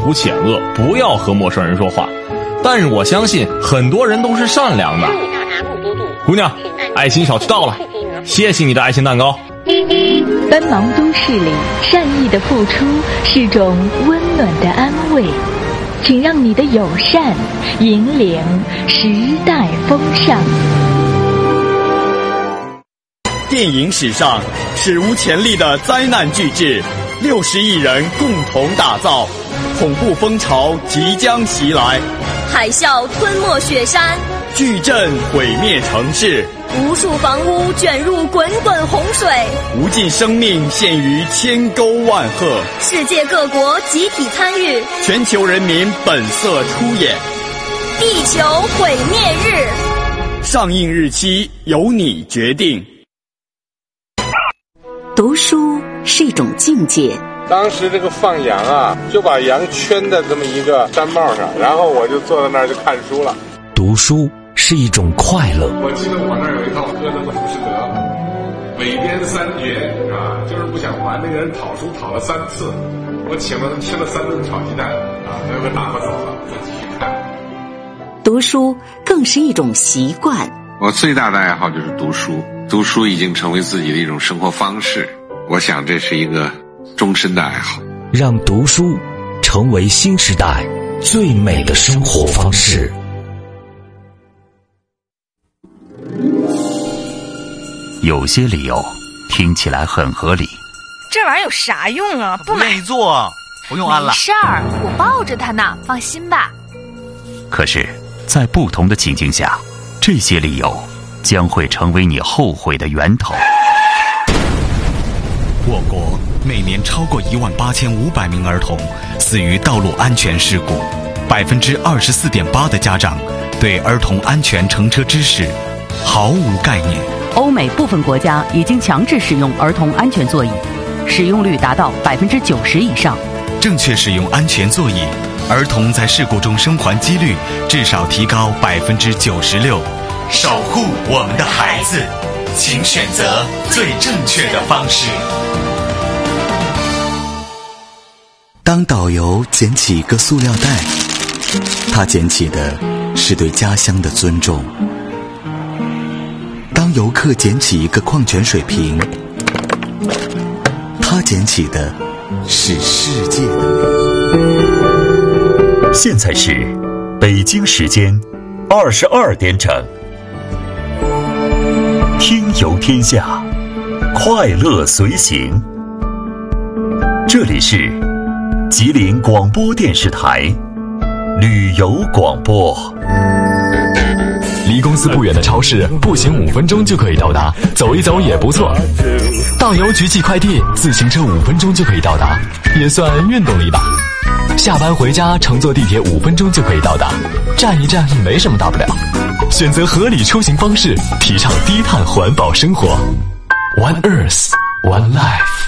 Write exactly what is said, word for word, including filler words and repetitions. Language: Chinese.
图险恶，不要和陌生人说话。但是我相信很多人都是善良的。姑娘，爱心小区到了，谢谢你的爱心蛋糕。 奔忙都市里，善意的付出是种温暖的安慰，请让你的友善引领时代风尚。 电影史上史无前例的灾难巨制，六十亿人共同打造，恐怖风潮即将袭来， 海啸吞没雪山， 巨震毁灭城市， 无数房屋卷入滚滚洪水， 无尽生命陷于千沟万壑， 世界各国集体参与， 全球人民本色出演。 地球毁灭日， 上映日期由你决定。 读书是一种境界。 当时这个放羊啊，就把羊圈在这么一个毡帽上，然后我就坐在那儿就看书了。 读书是一种快乐。 我记得我那儿有一套歌的浮士德，尾编三绝啊，就是不想还那个人讨书讨了三次，我请了他吃了三顿炒鸡蛋啊，最后打发走了，再继续看。 读书更是一种习惯。 我最大的爱好就是读书，读书已经成为自己的一种生活方式，我想这是一个终身的爱好。 让读书成为新时代最美的生活方式。 有些理由听起来很合理， 这玩意儿有啥用啊？不买。 不愿意做，不用安了。 没事儿，我抱着它呢，放心吧。 可是在不同的情境下，这些理由将会成为你后悔的源头。 我国每年超过一万八千五百名儿童死于道路安全事故，百分之二十四点八的家长对儿童安全乘车知识毫无概念。 欧美部分国家已经强制使用儿童安全座椅，使用率达到百分之九十以上。 正确使用安全座椅，儿童在事故中生还几率至少提高百分之九十六。守护我们的孩子，请选择最正确的方式。 当导游捡起一个塑料袋，他捡起的是对家乡的尊重。当游客捡起一个矿泉水瓶，他捡起的是世界的美。 现在是北京时间二十二点整，听游天下，快乐随行。这里是吉林广播电视台旅游广播。 离公司不远的超市，步行五分钟就可以到达，走一走也不错。到邮局寄快递，自行车五分钟就可以到达，也算运动了一把。下班回家，乘坐地铁五分钟就可以到达，站一站也没什么大不了。选择合理出行方式，提倡低碳环保生活。One Earth, One Life。